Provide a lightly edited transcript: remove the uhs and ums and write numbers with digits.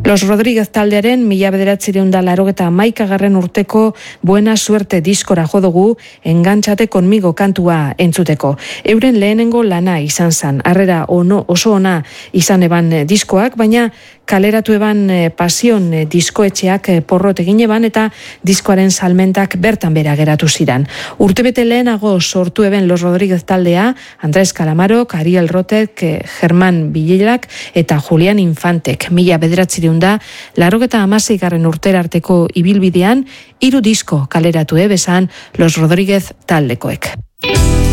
Los Rodríguez taldearen 1981 urteko Buena Suerte diskora jo dugu Engantxate konmigo kantua entzuteko. Euren lehenengo lana izan zan, harrera oso ona izan eban diskoak, baina kaleratu eban Pasion diskoetxeak porrot egin eban eta diskoaren salmentak bertan bera geratu ziran. Urtebete lehenago sortu eben Los Rodríguez taldea, Andrés Calamarok, Ariel Rotek, Germán Bililak eta Julián Infantek. 1986 urtera arteko ibilbidean 3 disko kaleratu bezan Los Rodríguez taldekoek.